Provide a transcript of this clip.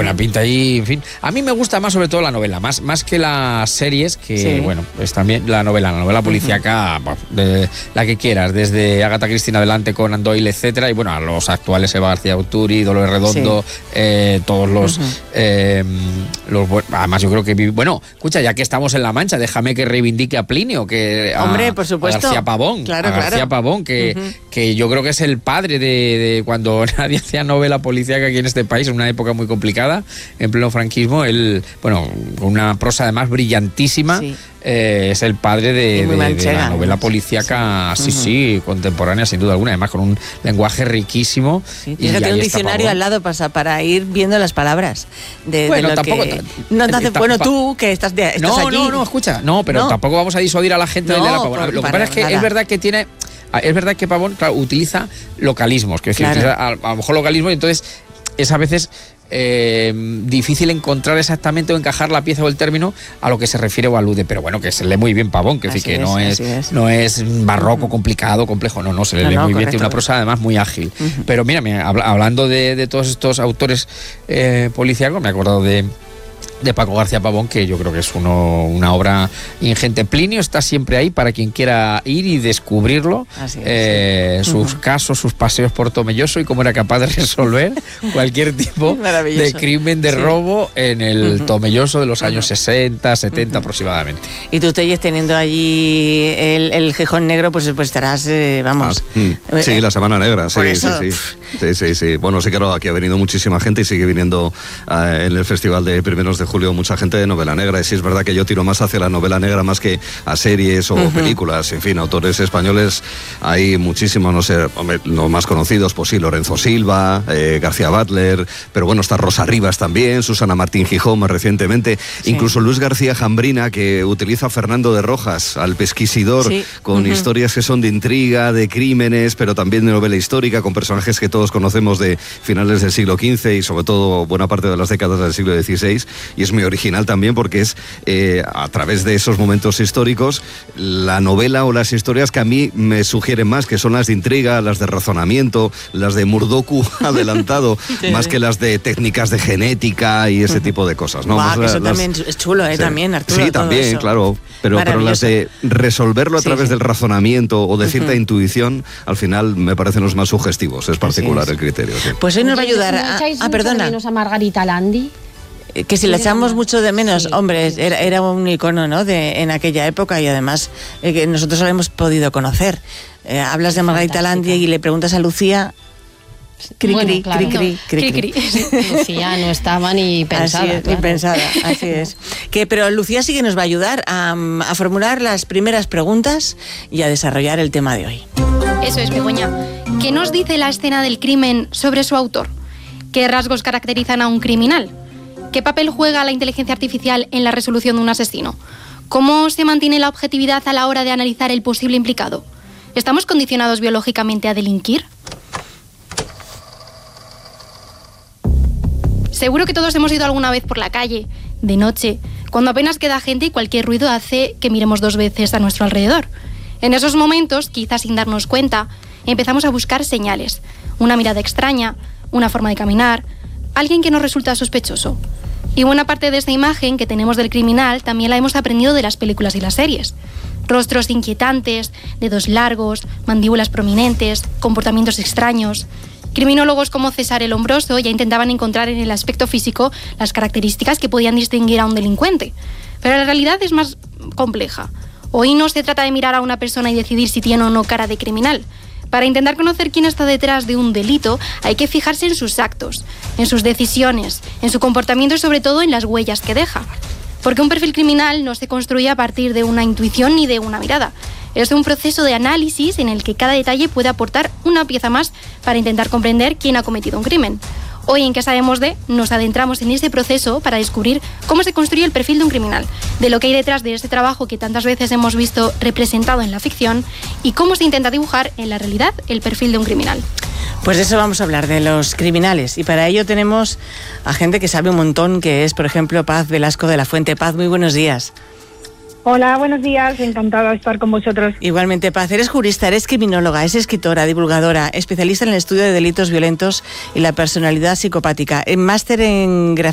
buena pinta y, en fin. A mí me gusta más sobre todo la novela, más que las series, que bueno, pues también la novela policíaca, de la que quieras, desde Agatha Christie adelante, Conan Doyle, etcétera, y bueno, a los actuales, Eva García Urturi, Dolores Redondo, todos los además yo creo que bueno, escucha, ya que estamos en La Mancha, déjame que reivindique a Plinio, que hombre, por supuesto, a García Pavón, García Pavón, que yo creo que es el padre de cuando nadie hacía novela policíaca aquí en este país, en una época muy complicada, en pleno franquismo. Él, bueno, con una prosa además brillantísima, es el padre de la novela policíaca, contemporánea, sin duda alguna, además con un lenguaje riquísimo. Sí, tienes que tener un diccionario al lado para ir viendo las palabras. Bueno, tampoco. Bueno, tú, que estás aquí. No, escucha, pero tampoco vamos a disuadir a la gente de leer a Pavón. Lo que pasa es que es verdad que tiene. Es verdad que Pavón, claro, utiliza localismos, que utiliza a lo mejor localismos, y entonces es a veces difícil encontrar exactamente o encajar la pieza o el término a lo que se refiere o alude, pero bueno, que se lee muy bien Pavón, que decir que no es barroco, complicado, complejo, no, se lee muy bien, tiene una prosa además muy ágil. Pero mira, hablando de todos estos autores policíacos, me he acordado de Paco García Pavón, que yo creo que es una obra ingente. Plinio está siempre ahí para quien quiera ir y descubrirlo, sus casos, sus paseos por Tomelloso y cómo era capaz de resolver cualquier tipo de crimen, de robo en el Tomelloso de los años 60, 70 aproximadamente. Y tú, Telles, teniendo allí el Gijón Negro, pues estarás, vamos... sí, la Semana Negra, sí. Bueno, sí, claro, aquí ha venido muchísima gente y sigue viniendo en el Festival de Primeros de Julio mucha gente de novela negra, y sí es verdad que yo tiro más hacia la novela negra más que a series o películas. En fin, autores españoles hay muchísimos, no sé, los más conocidos, pues sí, Lorenzo Silva, García Butler, pero bueno, está Rosa Rivas también, Susana Martín Gijón más recientemente, incluso Luis García Jambrina, que utiliza a Fernando de Rojas, al pesquisidor, con historias que son de intriga, de crímenes, pero también de novela histórica, con personajes que todos conocemos de finales del siglo XV y sobre todo buena parte de las décadas del siglo XVI, y es muy original también porque es a través de esos momentos históricos la novela o las historias que a mí me sugieren más, que son las de intriga, las de razonamiento, las de Murdoku adelantado, más que las de técnicas de genética y ese tipo de cosas, ¿no? Que eso también es chulo, también, Arturo. Sí, también, claro, pero las de resolverlo a través del razonamiento o de cierta intuición, al final me parecen los más sugestivos, es particular el criterio. Pues hoy nos va a ayudar perdona. ¿Menos a Margarita Landi? Que si la echamos mucho de menos, hombre, era un icono, ¿no?, en aquella época, y además que nosotros la hemos podido conocer. Hablas de Margarita Landi y le preguntas a Lucía... Cri. Lucía no estaba ni pensada. Ni pensada, así es. Pero Lucía sí que nos va a ayudar a formular las primeras preguntas y a desarrollar el tema de hoy. Eso es, Begoña. ¿Qué nos dice la escena del crimen sobre su autor? ¿Qué rasgos caracterizan a un criminal? ¿Qué papel juega la inteligencia artificial en la resolución de un asesino? ¿Cómo se mantiene la objetividad a la hora de analizar el posible implicado? ¿Estamos condicionados biológicamente a delinquir? Seguro que todos hemos ido alguna vez por la calle, de noche, cuando apenas queda gente y cualquier ruido hace que miremos dos veces a nuestro alrededor. En esos momentos, quizás sin darnos cuenta, empezamos a buscar señales. Una mirada extraña, una forma de caminar, alguien que nos resulta sospechoso. Y buena parte de esta imagen que tenemos del criminal también la hemos aprendido de las películas y las series. Rostros inquietantes, dedos largos, mandíbulas prominentes, comportamientos extraños. Criminólogos como César el Hombroso ya intentaban encontrar en el aspecto físico las características que podían distinguir a un delincuente. Pero la realidad es más compleja. Hoy no se trata de mirar a una persona y decidir si tiene o no cara de criminal. Para intentar conocer quién está detrás de un delito, hay que fijarse en sus actos, en sus decisiones, en su comportamiento y sobre todo en las huellas que deja. Porque un perfil criminal no se construye a partir de una intuición ni de una mirada. Es un proceso de análisis en el que cada detalle puede aportar una pieza más para intentar comprender quién ha cometido un crimen. Hoy en ¿Qué sabemos de? Nos adentramos en ese proceso para descubrir cómo se construye el perfil de un criminal, de lo que hay detrás de ese trabajo que tantas veces hemos visto representado en la ficción y cómo se intenta dibujar en la realidad el perfil de un criminal. Pues de eso vamos a hablar, de los criminales, y para ello tenemos a gente que sabe un montón, que es, por ejemplo, Paz Velasco de la Fuente. Paz, muy buenos días. Hola, buenos días, encantada de estar con vosotros. Igualmente, Paz, eres jurista, eres criminóloga, es escritora, divulgadora, especialista en el estudio de delitos violentos y la personalidad psicopática, máster en